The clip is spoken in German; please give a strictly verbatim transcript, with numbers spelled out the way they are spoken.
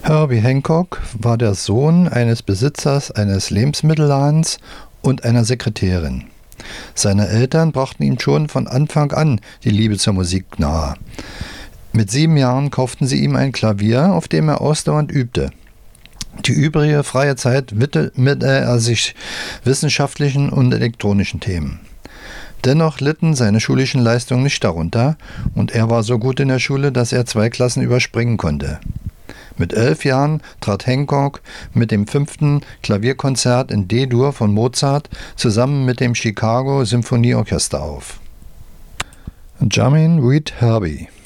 Herbie Hancock war der Sohn eines Besitzers eines Lebensmittelladens und einer Sekretärin. Seine Eltern brachten ihm schon von Anfang an die Liebe zur Musik nahe. Mit sieben Jahren kauften sie ihm ein Klavier, auf dem er ausdauernd übte. Die übrige freie Zeit widmete er sich wissenschaftlichen und elektronischen Themen. Dennoch litten seine schulischen Leistungen nicht darunter und er war so gut in der Schule, dass er zwei Klassen überspringen konnte. Mit elf Jahren trat Hancock mit dem fünften Klavierkonzert in D-Dur von Mozart zusammen mit dem Chicago Symphonieorchester auf. Jamin Reed Herbie